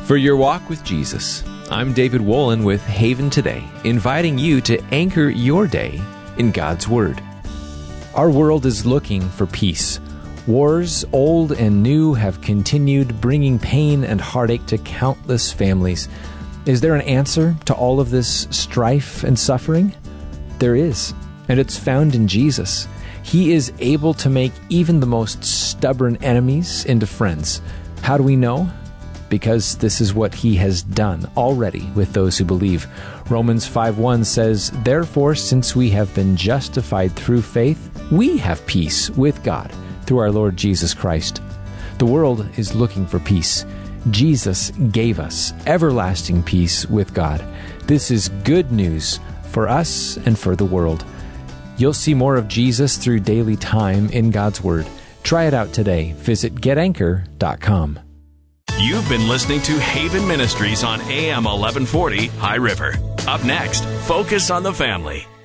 For your walk with Jesus, I'm David Wolin with Haven Today, inviting you to anchor your day in God's Word. Our world is looking for peace. Wars, old and new, have continued, bringing pain and heartache to countless families. Is there an answer to all of this strife and suffering? There is, and it's found in Jesus. He is able to make even the most stubborn enemies into friends. How do we know? Because this is what He has done already with those who believe. Romans 5:1 says, "Therefore, since we have been justified through faith, we have peace with God through our Lord Jesus Christ." The world is looking for peace. Jesus gave us everlasting peace with God. This is good news for us and for the world. You'll see more of Jesus through daily time in God's Word. Try it out today. Visit getanchor.com. You've been listening to Haven Ministries on AM 1140 High River. Up next, Focus on the Family.